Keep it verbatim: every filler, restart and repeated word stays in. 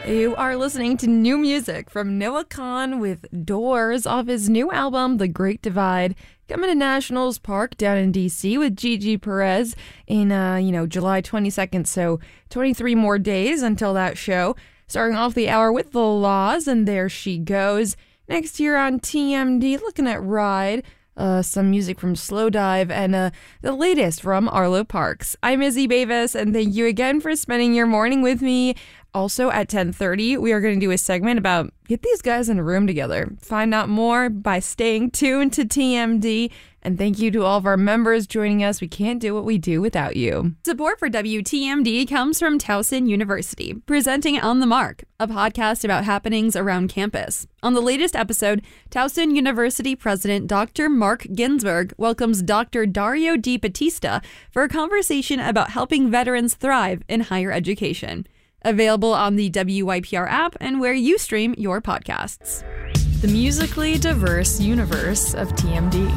You are listening to new music from Noah Kahan with Doors off his new album, The Great Divide, coming to Nationals Park down in D C with Gigi Perez in, uh, you know, July twenty-second. So twenty-three more days until that show. Starting off the hour with The Laws and There She Goes. Next year on T M D, looking at Ride. Uh, some music from Slowdive, and uh, the latest from Arlo Parks. I'm Izzy Bavis, and thank you again for spending your morning with me. Also at ten thirty, we are going to do a segment about get these guys in a room together. Find out more by staying tuned to T M D. And thank you to all of our members joining us. We can't do what we do without you. Support for W T M D comes from Towson University, presenting On the Mark, a podcast about happenings around campus. On the latest episode, Towson University President Doctor Mark Ginsberg welcomes Doctor Dario Di Battista for a conversation about helping veterans thrive in higher education. Available on the W Y P R app and where you stream your podcasts. The musically diverse universe of T M D.